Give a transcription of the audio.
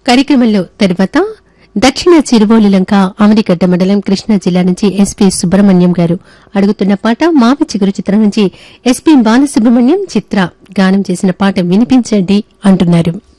కార్యక్రమంలో తర్వాత దక్షిణ చిరువోలులంక అమరిగడ్డ మండలం కృష్ణా జిల్లా నుంచి ఎస్పీ సుబ్రహ్మణ్యం గారు అడుగుతున్న పాట మావి చిగురు చిత్రం నుంచి ఎస్పీ బాలసుబ్రహ్మణ్యం చిత్ర గానం చేసిన పాట వినిపించండి అంటున్నారు.